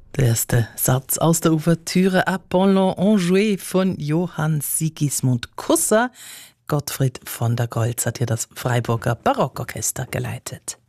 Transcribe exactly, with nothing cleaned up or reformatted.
Der erste Satz aus der Ouvertüre Apollon Enjoué von Johann Sigismund Kusser. Gottfried von der Goltz hat hier das Freiburger Barockorchester geleitet.